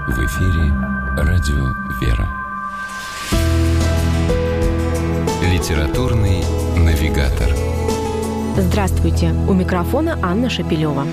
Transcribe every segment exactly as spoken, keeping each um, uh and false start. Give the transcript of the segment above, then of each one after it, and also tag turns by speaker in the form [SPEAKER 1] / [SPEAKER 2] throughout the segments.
[SPEAKER 1] В эфире радио «Вера». Литературный навигатор.
[SPEAKER 2] Здравствуйте! У микрофона Анна Шапилева.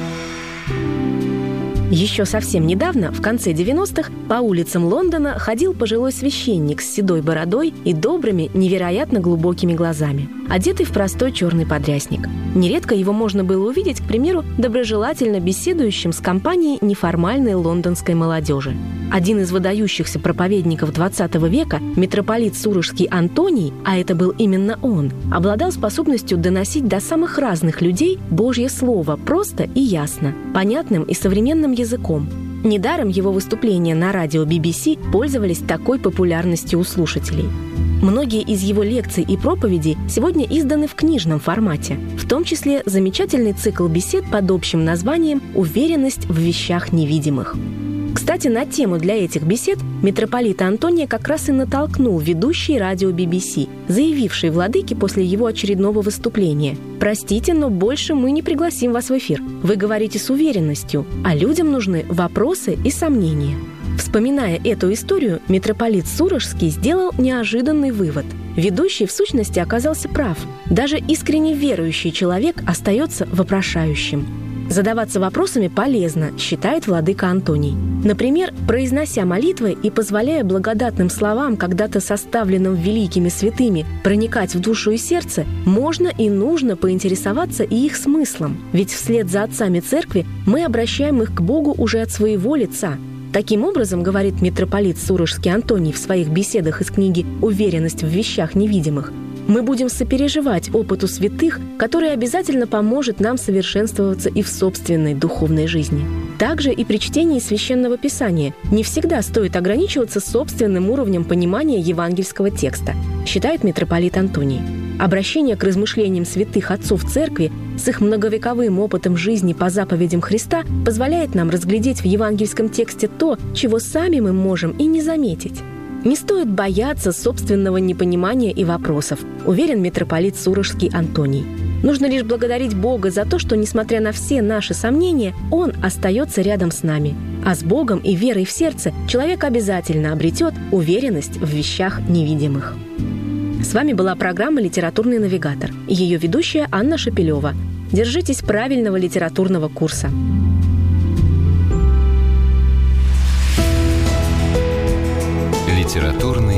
[SPEAKER 2] Еще совсем недавно, в конце девяностых, по улицам Лондона ходил пожилой священник с седой бородой и добрыми, невероятно глубокими глазами, одетый в простой черный подрясник. Нередко его можно было увидеть, к примеру, доброжелательно беседующим с компанией неформальной лондонской молодежи. Один из выдающихся проповедников двадцатого века, митрополит Сурожский Антоний, а это был именно он, обладал способностью доносить до самых разных людей Божье Слово просто и ясно, понятным и современным языком. Недаром его выступления на радио би би си пользовались такой популярностью у слушателей. Многие из его лекций и проповедей сегодня изданы в книжном формате, в том числе замечательный цикл бесед под общим названием «Уверенность в вещах невидимых». Кстати, на тему для этих бесед митрополита Антония как раз и натолкнул ведущий радио би би си, заявивший владыке после его очередного выступления: «Простите, но больше мы не пригласим вас в эфир. Вы говорите с уверенностью, а людям нужны вопросы и сомнения». Вспоминая эту историю, митрополит Сурожский сделал неожиданный вывод. Ведущий в сущности оказался прав. Даже искренне верующий человек остается вопрошающим. Задаваться вопросами полезно, считает владыка Антоний. Например, произнося молитвы и позволяя благодатным словам, когда-то составленным великими святыми, проникать в душу и сердце, можно и нужно поинтересоваться и их смыслом. Ведь вслед за отцами церкви мы обращаем их к Богу уже от своего лица. Таким образом, говорит митрополит Сурожский Антоний в своих беседах из книги «Уверенность в вещах невидимых», мы будем сопереживать опыту святых, который обязательно поможет нам совершенствоваться и в собственной духовной жизни. Также и при чтении Священного Писания не всегда стоит ограничиваться собственным уровнем понимания евангельского текста, считает митрополит Антоний. Обращение к размышлениям святых отцов церкви с их многовековым опытом жизни по заповедям Христа позволяет нам разглядеть в евангельском тексте то, чего сами мы можем и не заметить. Не стоит бояться собственного непонимания и вопросов, уверен митрополит Сурожский Антоний. Нужно лишь благодарить Бога за то, что, несмотря на все наши сомнения, Он остается рядом с нами. А с Богом и верой в сердце человек обязательно обретет уверенность в вещах невидимых. С вами была программа «Литературный навигатор» и ее ведущая Анна Шапилева. Держитесь правильного литературного курса.
[SPEAKER 1] Литературный